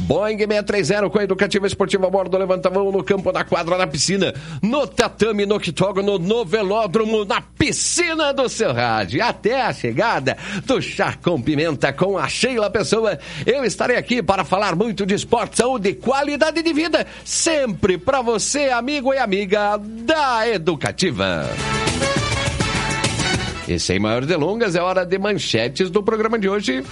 Boeing 630 com a Educativa Esportiva a bordo, levanta a mão no campo, na quadra, na piscina, no tatame, no octógono, no velódromo, na piscina do seu rádio. Até a chegada do Chá com Pimenta com a Sheila Pessoa, eu estarei aqui para falar muito de esporte, saúde e qualidade de vida, sempre para você, amigo e amiga da Educativa. E sem maiores delongas, é hora de manchetes do programa de hoje.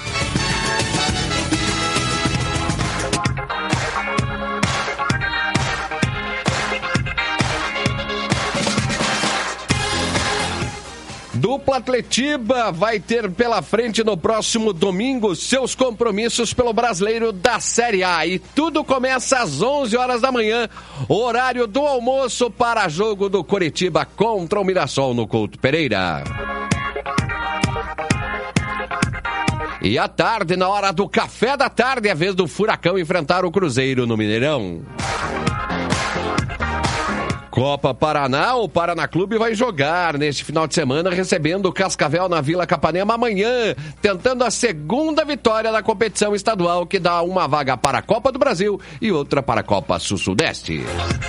Dupla Atletiba vai ter pela frente no próximo domingo seus compromissos pelo Brasileiro da Série A. E tudo começa às 11 horas da manhã, horário do almoço para jogo do Coritiba contra o Mirassol no Couto Pereira. E à tarde, na hora do café da tarde, é a vez do Furacão enfrentar o Cruzeiro no Mineirão. Copa Paraná, o Paraná Clube vai jogar neste final de semana, recebendo o Cascavel na Vila Capanema amanhã, tentando a segunda vitória da competição estadual, que dá uma vaga para a Copa do Brasil e outra para a Copa Sul-Sudeste.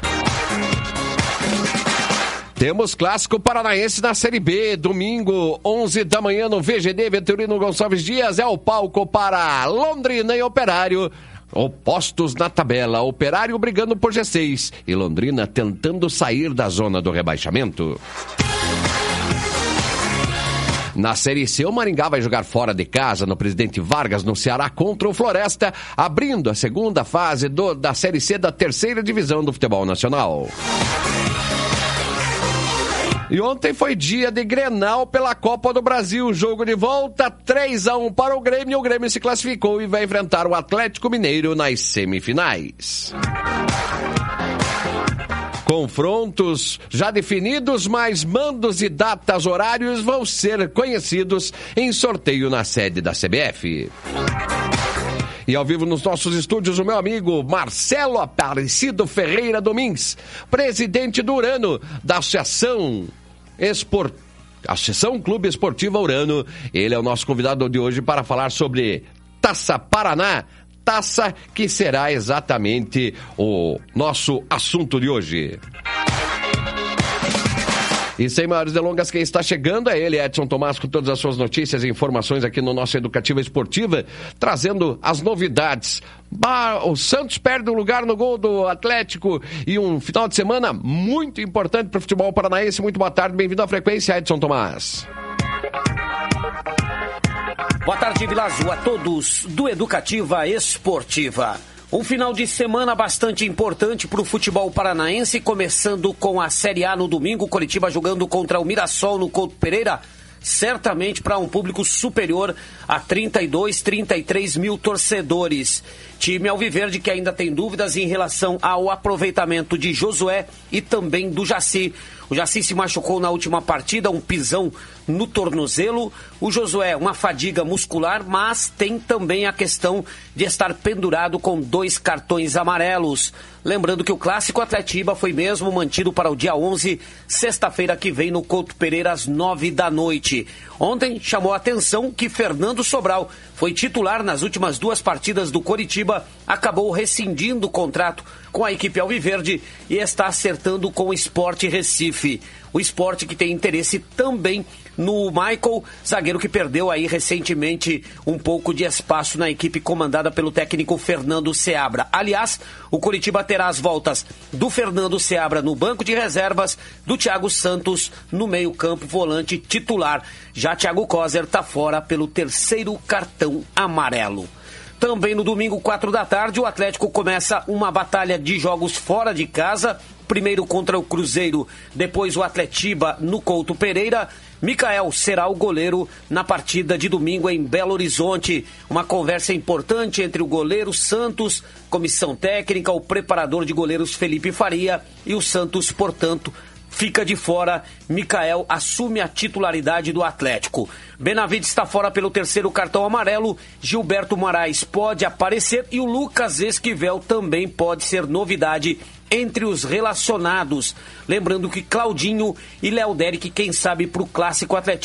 Temos clássico paranaense na Série B, domingo, 11 da manhã no VGD, Vitorino Gonçalves Dias, é o palco para Londrina e Operário. Opostos na tabela, Operário brigando por G6 e Londrina tentando sair da zona do rebaixamento. Na Série C, o Maringá vai jogar fora de casa no Presidente Vargas, no Ceará, contra o Floresta, abrindo a segunda fase da Série C da terceira divisão do futebol nacional. E ontem foi dia de Grenal pela Copa do Brasil. Jogo de volta, 3-1 para o Grêmio. O Grêmio se classificou e vai enfrentar o Atlético Mineiro nas semifinais. Confrontos já definidos, mas mandos e datas, horários vão ser conhecidos em sorteio na sede da CBF. E ao vivo nos nossos estúdios, o meu amigo Marcelo Aparecido Ferreira Domingues, presidente do Urano, da Associação Clube Esportiva Urano. Ele é o nosso convidado de hoje para falar sobre Taça Paraná, taça que será exatamente o nosso assunto de hoje. E sem maiores delongas, quem está chegando é ele, Edson Tomás, com todas as suas notícias e informações aqui no nosso Educativa Esportiva, trazendo as novidades. O Santos perde um lugar no gol do Atlético e um final de semana muito importante para o futebol paranaense. Muito boa tarde, bem-vindo à frequência, Edson Tomás. Boa tarde, Vila Azul, a todos do Educativa Esportiva. Um final de semana bastante importante para o futebol paranaense, começando com a Série A no domingo, Coritiba jogando contra o Mirassol no Couto Pereira, certamente para um público superior a 32, 33 mil torcedores. Time alviverde que ainda tem dúvidas em relação ao aproveitamento de Josué e também do Jaci. O Jaci se machucou na última partida, um pisão no tornozelo. O Josué, uma fadiga muscular, mas tem também a questão de estar pendurado com 2 cartões amarelos. Lembrando que o Clássico Atletiba foi mesmo mantido para o dia 11, sexta-feira que vem, no Couto Pereira, às 9 da noite. Ontem chamou a atenção que Fernando Sobral foi titular nas últimas 2 partidas do Coritiba, acabou rescindindo o contrato com a equipe alviverde e está acertando com o Sport Recife. O Sport que tem interesse também no Michael, zagueiro que perdeu aí recentemente um pouco de espaço na equipe comandada pelo técnico Fernando Seabra. Aliás, o Coritiba terá as voltas do Fernando Seabra no banco de reservas, do Thiago Santos no meio-campo, volante titular. Já Thiago Coser está fora pelo 3º cartão amarelo. Também no domingo, 4 da tarde, o Atlético começa uma batalha de jogos fora de casa. Primeiro contra o Cruzeiro, depois o Atletiba no Couto Pereira. Micael será o goleiro na partida de domingo em Belo Horizonte. Uma conversa importante entre o goleiro Santos, comissão técnica, o preparador de goleiros Felipe Faria e o Santos, portanto, fica de fora. Micael assume a titularidade do Atlético. Benavides está fora pelo 3º cartão amarelo. Gilberto Moraes pode aparecer e o Lucas Esquivel também pode ser novidade entre os relacionados. Lembrando que Claudinho e Léo Derek, quem sabe, para o Clássico Atlético